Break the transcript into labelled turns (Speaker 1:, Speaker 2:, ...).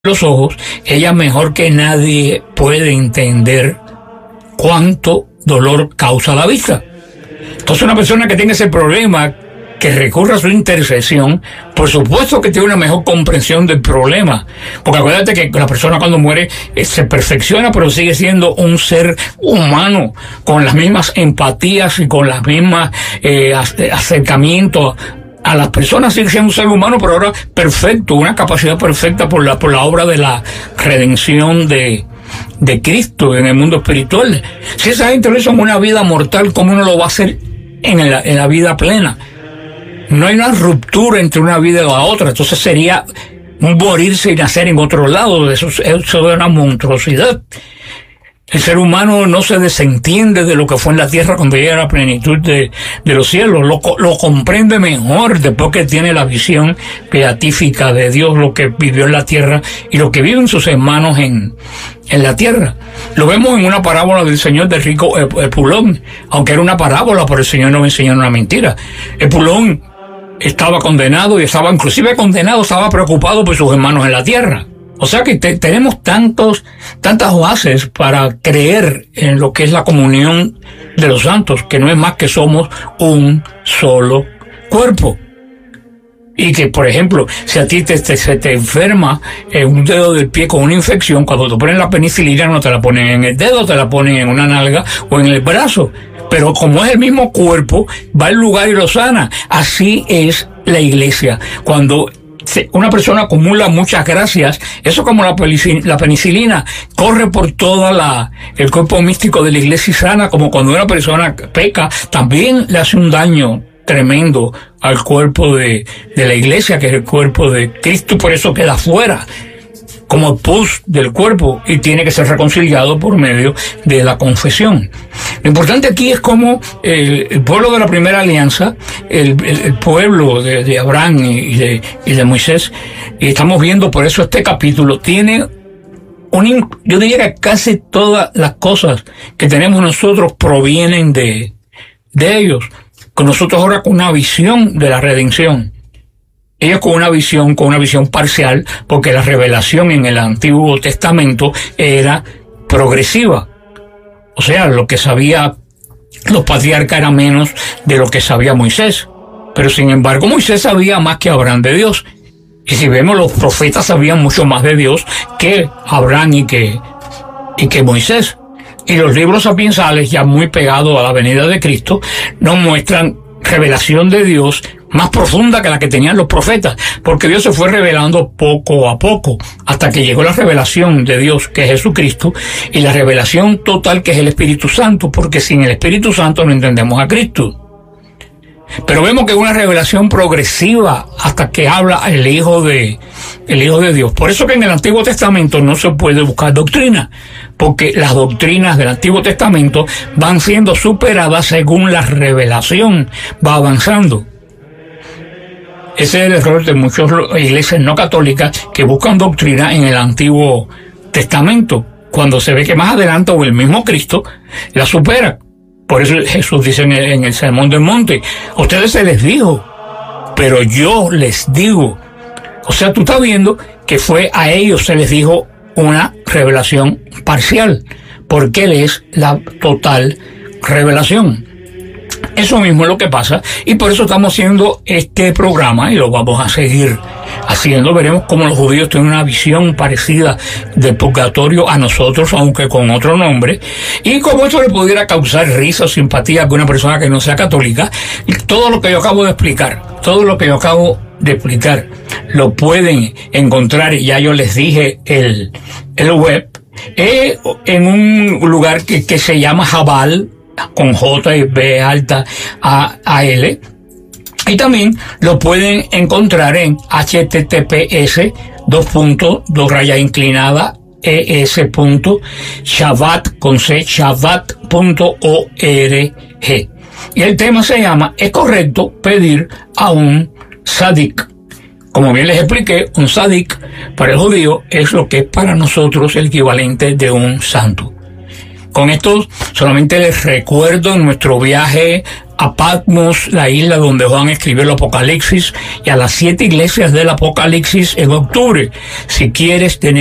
Speaker 1: los ojos, ella mejor que nadie puede entender cuánto dolor causa la vista. Entonces una persona que tiene ese problema, que recurra a su intercesión, por supuesto que tiene una mejor comprensión del problema. Porque acuérdate que la persona cuando muere se perfecciona, pero sigue siendo un ser humano, con las mismas empatías y con las mismas acercamientos a las personas. Sigue siendo un ser humano, pero ahora perfecto, una capacidad perfecta por la obra de la redención de Cristo en el mundo espiritual. Si esa gente lo hizo en una vida mortal, ¿cómo no lo va a hacer en la vida plena? No hay una ruptura entre una vida y la otra, entonces sería morirse y nacer en otro lado. Eso es una monstruosidad. El ser humano no se desentiende de lo que fue en la tierra cuando llega a la plenitud de los cielos. Lo comprende mejor después que tiene la visión beatífica de Dios, lo que vivió en la tierra y lo que viven sus hermanos en la tierra. Lo vemos en una parábola del Señor del rico Epulón. Aunque era una parábola, pero el Señor no me enseñó una mentira. Epulón estaba condenado y estaba preocupado por sus hermanos en la tierra. O sea que tenemos tantas bases para creer en lo que es la comunión de los santos, que no es más que somos un solo cuerpo. Y que, por ejemplo, si a ti se te enferma un dedo del pie con una infección, cuando te ponen la penicilina no te la ponen en el dedo, te la ponen en una nalga o en el brazo. Pero como es el mismo cuerpo, va al lugar y lo sana. Así es la iglesia. Cuando una persona acumula muchas gracias, eso como la penicilina, corre por toda el cuerpo místico de la iglesia y sana, como cuando una persona peca, también le hace un daño tremendo al cuerpo de la iglesia, que es el cuerpo de Cristo, por eso queda fuera, como pus del cuerpo, y tiene que ser reconciliado por medio de la confesión. Lo importante aquí es cómo el pueblo de la primera alianza, el pueblo de Abraham y de Moisés, y estamos viendo por eso este capítulo, tiene yo diría que casi todas las cosas que tenemos nosotros provienen de ellos. Con nosotros ahora con una visión de la redención. Ellos con una visión parcial, porque la revelación en el Antiguo Testamento era progresiva. O sea, lo que sabía los patriarcas era menos de lo que sabía Moisés. Pero sin embargo, Moisés sabía más que Abraham de Dios. Y si vemos, los profetas sabían mucho más de Dios que Abraham y que Moisés. Y los libros sapiensales, ya muy pegados a la venida de Cristo, nos muestran revelación de Dios más profunda que la que tenían los profetas, porque Dios se fue revelando poco a poco, hasta que llegó la revelación de Dios, que es Jesucristo, y la revelación total, que es el Espíritu Santo, porque sin el Espíritu Santo no entendemos a Cristo. Pero vemos que es una revelación progresiva hasta que habla el Hijo de Dios. Por eso que en el Antiguo Testamento no se puede buscar doctrina, porque las doctrinas del Antiguo Testamento van siendo superadas según la revelación va avanzando. Ese es el error de muchas iglesias no católicas que buscan doctrina en el Antiguo Testamento, cuando se ve que más adelante o el mismo Cristo la supera. Por eso Jesús dice en el Sermón del Monte, a ustedes se les dijo, pero yo les digo. O sea, tú estás viendo que a ellos se les dijo una revelación parcial, porque Él es la total revelación. Eso mismo es lo que pasa, y por eso estamos haciendo este programa, y lo vamos a seguir haciendo. Veremos cómo los judíos tienen una visión parecida del purgatorio a nosotros, aunque con otro nombre, y cómo esto le pudiera causar risa o simpatía a alguna persona que no sea católica. Y todo lo que yo acabo de explicar, lo pueden encontrar, ya yo les dije el web, en un lugar que se llama Jabal, con J y B alta A-L, y también lo pueden encontrar en https://shabbat.org. Y el tema se llama ¿es correcto pedir a un tzadik? Como bien les expliqué, un tzadik para el judío es lo que es para nosotros el equivalente de un santo. Con esto solamente les recuerdo nuestro viaje a Patmos, la isla donde Juan escribió el Apocalipsis, y a las 7 iglesias del Apocalipsis en octubre. Si quieres tener